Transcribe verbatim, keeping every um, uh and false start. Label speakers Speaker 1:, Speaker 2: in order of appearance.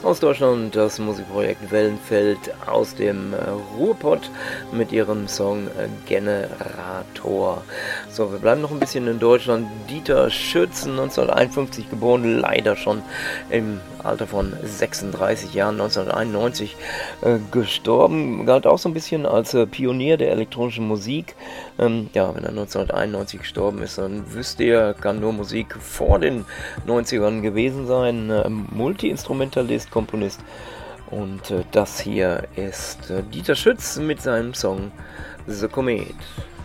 Speaker 1: Aus Deutschland das Musikprojekt Wellenfeld aus dem äh, Ruhrpott mit ihrem Song äh, Generator. So, wir bleiben noch ein bisschen in Deutschland. Dieter Schütz, neunzehnhunderteinundfünfzig geboren, leider schon im Alter von sechsunddreißig Jahren, neunzehnhunderteinundneunzig äh, gestorben. Galt auch so ein bisschen als äh, Pionier der elektronischen Musik. Ähm, ja, wenn er neunzehnhunderteinundneunzig gestorben ist, dann wüsste ihr, kann nur Musik vor den neunzigern gewesen sein. Äh, Multi-Instrumentalist, Komponist. Und äh, das hier ist äh, Dieter Schütz mit seinem Song The Comet.